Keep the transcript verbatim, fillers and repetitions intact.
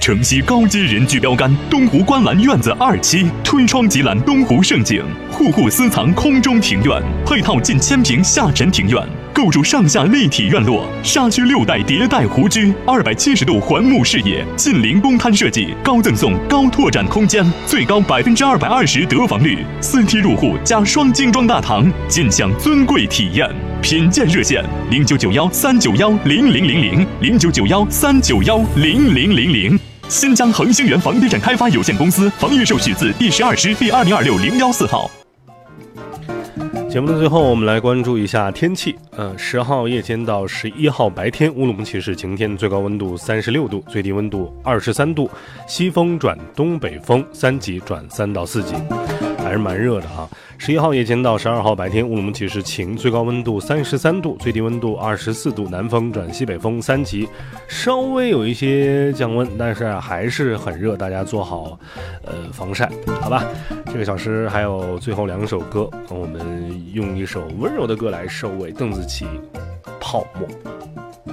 城西高阶人居标杆，东湖观澜院子二期，推窗即览东湖胜景，户户私藏空中庭院，配套近千平下沉庭院，构筑上下立体院落，沙区六代迭代湖居，二百七十度环幕视野，近邻公摊设计，高赠送高拓展空间，最高百分之二百二十得房率，四梯入户加双精装大堂，尽享尊贵体验。品鉴热线零九九幺三九幺零零零零零九九幺三九幺零零零零。新疆恒星源房地产开发有限公司房预售许字第十二师第二零二六零幺四号。 节目的最后，我们来关注一下天气。呃，十号夜间到十一号白天，乌鲁木齐是晴天，最高温度三十六度，最低温度二十三度，西风转东北风，三级转三到四级，还是蛮热的哈。十一号夜间到十二号白天，乌鲁木齐是晴，最高温度三十三度，最低温度二十四度，南风转西北风三级，稍微有一些降温，但是、啊、还是很热，大家做好呃防晒，好吧？这个小时还有最后两首歌，我们用一首温柔的歌来收尾，邓紫棋《泡沫》。